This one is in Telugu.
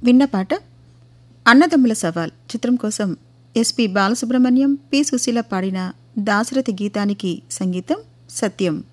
విన్న పాట అన్నదమ్ముల సవాల్ చిత్రం కోసం ఎస్పి బాలసుబ్రహ్మణ్యం, పి సుశీల పాడిన దాశరథి గీతానికి సంగీతం సత్యం.